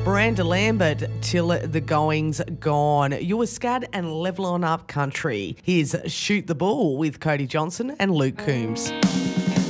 Miranda Lambert, Till the Going's Gone. You're Scad and Level On Up Country. Here's Shoot the Ball with Cody Johnson and Luke Coombs.